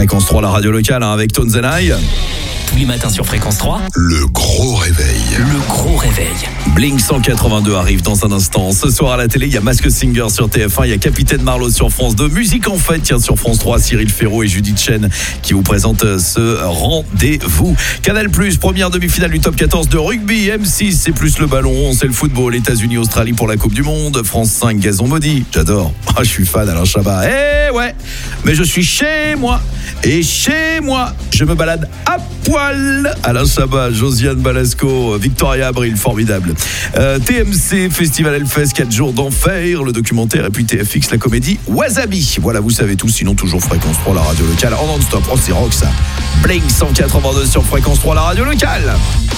Fréquence 3, la radio locale, avec Tones and I. Tous les matins sur Fréquence 3. Le gros réveil. Le gros réveil. Blink 182 arrive dans un instant. Ce soir à la télé, il y a Masked Singer sur TF1, il y a Capitaine Marlowe sur France 2, Musique en fête, tiens, sur France 3, Cyril Ferraud et Judith Chen qui vous présentent ce rendez-vous. Canal+, première demi-finale du top 14 de rugby. M6, c'est plus le ballon, c'est le football. États-Unis, Australie pour la Coupe du Monde. France 5, gazon maudit. J'adore. Je suis fan Alain Chabat. Eh ouais, mais je suis chez moi. Et chez moi, je me balade à poil. Alain Chabat, Josiane Balasco, Victoria Abril, formidable. TMC, Festival Hellfest, 4 jours d'enfer, le documentaire, et puis TFX, la comédie Wasabi. Voilà, vous savez tout, sinon toujours Fréquence 3, la radio locale en non-stop. Oh, c'est rock ça. Blink 182 sur Fréquence 3, la radio locale.